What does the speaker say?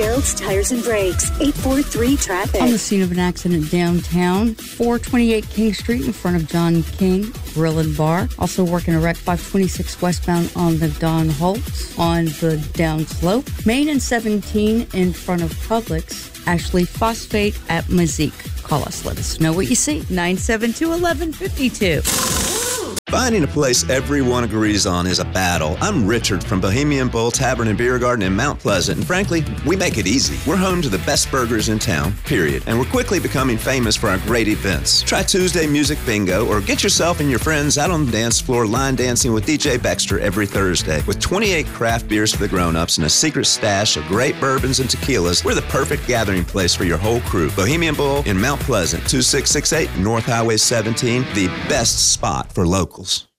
Gerald's Tires and Brakes, 843-TRAFFIC. On the scene of an accident downtown, 428 King Street in front of John King Grill and Bar. Also working a wreck 526 westbound on the Don Holtz on the downslope. Main and 17 in front of Publix. Ashley Phosphate at Mazik. Call us. Let us know what you see. 972-1152. Finding a place everyone agrees on is a battle. I'm Richard from Bohemian Bull Tavern and Beer Garden in Mount Pleasant, and frankly, we make it easy. We're home to the best burgers in town, period, and we're quickly becoming famous for our great events. Try Tuesday Music Bingo, or get yourself and your friends out on the dance floor line dancing with DJ Baxter every Thursday. With 28 craft beers for the grown-ups and a secret stash of great bourbons and tequilas, we're the perfect gathering place for your whole crew. Bohemian Bull in Mount Pleasant, 2668 North Highway 17, the best spot for locals.